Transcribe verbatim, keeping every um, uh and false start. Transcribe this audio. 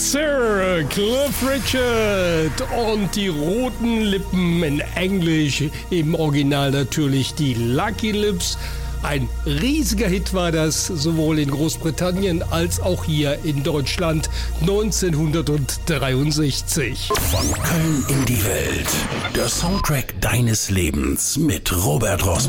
Sir, Cliff Richard und die roten Lippen in Englisch, im Original natürlich die Lucky Lips. Ein riesiger Hit war das, sowohl in Großbritannien als auch hier in Deutschland neunzehnhundertdreiundsechzig. Von Köln in die Welt, der Soundtrack deines Lebens mit Robert Ross.